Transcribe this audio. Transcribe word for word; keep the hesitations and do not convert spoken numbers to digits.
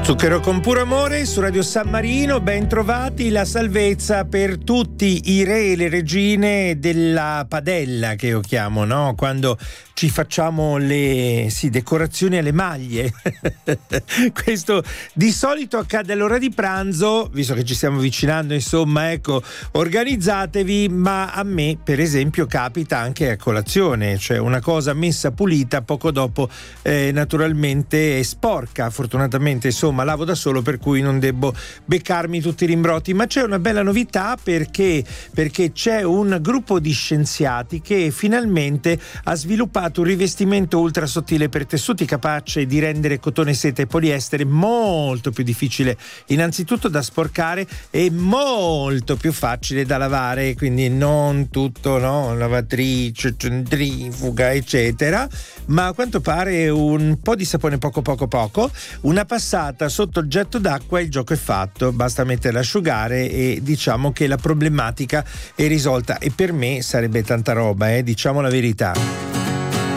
Zucchero con puro amore su Radio San Marino, ben trovati, la salvezza per tutti i re e le regine della padella, che io chiamo, no? Quando ci facciamo le sì, decorazioni alle maglie. Questo di solito accade all'ora di pranzo, visto che ci stiamo avvicinando, insomma, ecco, organizzatevi, ma a me per esempio capita anche a colazione, cioè una cosa messa pulita poco dopo eh, naturalmente è sporca. Fortunatamente insomma lavo da solo, per cui non debbo beccarmi tutti i rimbrotti, ma c'è una bella novità perché perché c'è un gruppo di scienziati che finalmente ha sviluppato un rivestimento ultra sottile per tessuti capace di rendere cotone, seta e poliestere molto più difficile innanzitutto da sporcare e molto più facile da lavare, quindi non tutto, no, lavatrice, centrifuga eccetera, ma a quanto pare un po' di sapone poco poco poco, una passata sotto il getto d'acqua, il gioco è fatto, basta metterla ad asciugare e diciamo che la problematica è risolta, e per me sarebbe tanta roba, eh, diciamo la verità.